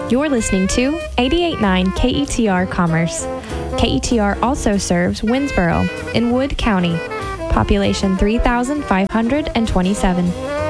You're listening to 88.9 KETR Commerce. KETR also serves Winnsboro in Wood County, population 3,527.